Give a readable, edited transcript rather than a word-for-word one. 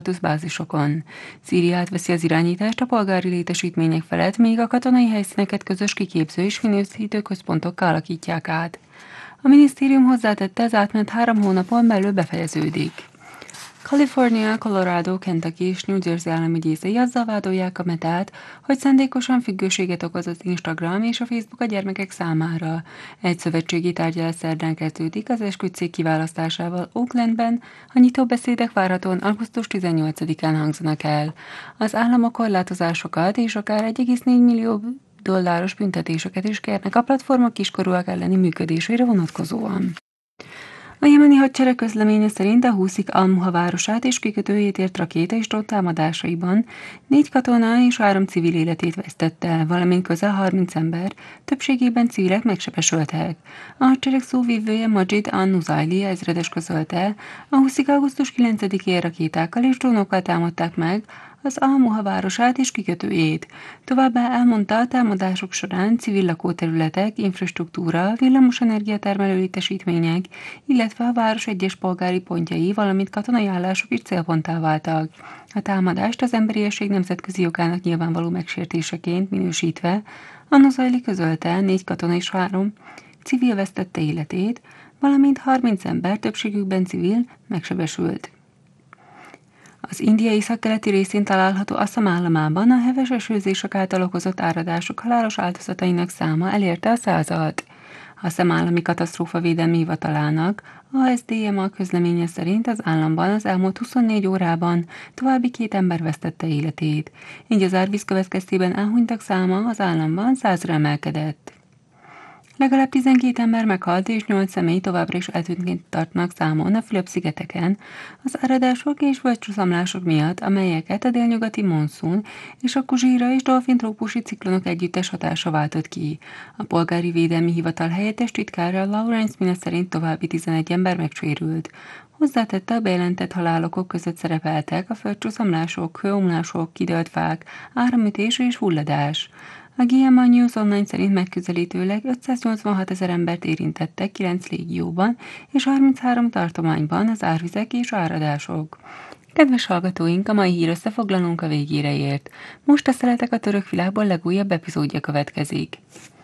bázisokon. Szíria átveszi az irányítást a polgári létesítmények felett, míg a katonai helyszíneket közös kiképző és minősítő központokkal alakítják át. A minisztérium hozzátette, az átmenet 3 hónapon belül befejeződik. Kalifornia, Colorado, Kentucky és New Jersey államügyészei azzal vádolják a Metát, hogy szándékosan függőséget okoz az Instagram és a Facebook a gyermekek számára. Egy szövetségi tárgyalás szerdán kezdődik az esküdtcég kiválasztásával Oaklandben, a nyitóbeszédek várhatóan augusztus 18-án hangzanak el. Az államok korlátozásokat és akár 1,4 millió dolláros büntetéseket is kérnek a platformok kiskorúak elleni működésére vonatkozóan. A jemeni hadsereg közleménye szerint a Huszik Al-Muha városát és kikötőjét ért rakéta és drón támadásaiban 4 katona és 3 civil életét vesztette, valamint közel 30 ember, többségében civilek megsebesültek. A hadsereg szóvívője Majid An-Nuzaili ezredes közölte, a Huszik augusztus 9-én rakétákkal és drónokkal támadták meg az Al-Muha városát és kikötőjét. Továbbá elmondta, a támadások során civil lakóterületek, infrastruktúra, villamosenergia termelő létesítmények, illetve a város egyes polgári pontjai, valamint katonai állások is célponttá váltak. A támadást az emberiesség nemzetközi jogának nyilvánvaló megsértéseként minősítve, An-Nuzaili közölte, 4 katona és 3 civil vesztette életét, valamint 30 ember, többségükben civil, megsebesült. Az India északkeleti részén található Assam államában a heves esőzések által okozott áradások halálos áldozatainak száma elérte a 100-at. Assam állami katasztrófavédelmi hivatalának, ASDMA közleménye szerint az államban az elmúlt 24 órában további 2 ember vesztette életét, így az árvíz következtében elhunytak száma az államban 100-ra emelkedett. Legalább 12 ember meghalt és 8 személy továbbra is eltűntként tartnak számon a Fülöp-szigeteken az áradások és földcsúszamlások miatt, amelyeket a délnyugati monszun és a Kuzsíra és Dolfin trópusi ciklonok együttes hatása váltott ki. A polgári védelmi hivatal helyettes titkára Lawrence Mina szerint további 11 ember megsérült. Hozzátette, a bejelentett halálokok között szerepeltek a földcsúszamlások, hőomlások, kidőlt fák, áramütés és hulladás. A GMA News Online szerint megközelítőleg 586 000 embert érintettek 9 légióban és 33 tartományban az árvizek és áradások. Kedves hallgatóink, a mai hír összefoglalónk a végére ért. Most a Szeletek a török világból legújabb epizódja következik.